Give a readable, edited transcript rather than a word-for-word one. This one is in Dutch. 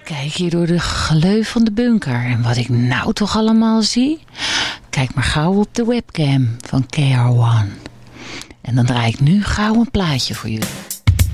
Kijk hier door de gleuf van de bunker. En wat ik nou toch allemaal zie? Kijk maar gauw op de webcam van KR1. En dan draai ik nu gauw een plaatje voor jullie.